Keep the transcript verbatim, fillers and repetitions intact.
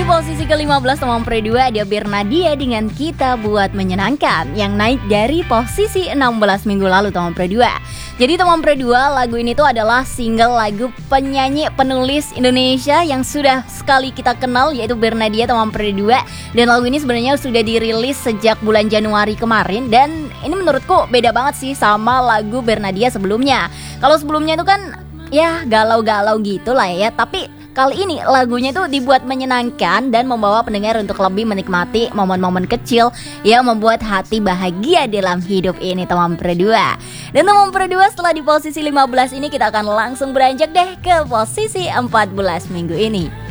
posisi ke lima belas teman Pre dua ada Bernadia dengan Kita Buat Menyenangkan yang naik dari posisi enam belas minggu lalu teman Pre dua. Jadi teman Pre dua, lagu ini tuh adalah single lagu penyanyi penulis Indonesia yang sudah sekali kita kenal, yaitu Bernadia teman Pre dua. Dan lagu ini sebenarnya sudah dirilis sejak bulan Januari kemarin, dan ini menurutku beda banget sih sama lagu Bernadia sebelumnya. Kalau sebelumnya itu kan ya galau-galau gitu lah ya, tapi kali ini lagunya tuh dibuat menyenangkan dan membawa pendengar untuk lebih menikmati momen-momen kecil yang membuat hati bahagia dalam hidup ini teman Pre dua. Dan teman Pre dua, setelah di posisi lima belas ini kita akan langsung beranjak deh ke posisi empat belas minggu ini.